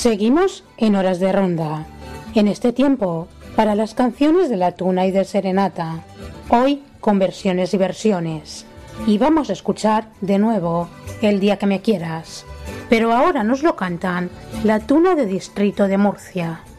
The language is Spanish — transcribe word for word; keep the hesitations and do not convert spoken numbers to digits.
Seguimos en Horas de Ronda, en este tiempo para las canciones de la Tuna y de Serenata, hoy con versiones y versiones. Y vamos a escuchar de nuevo El día que me quieras, pero ahora nos lo cantan la Tuna de Distrito de Murcia.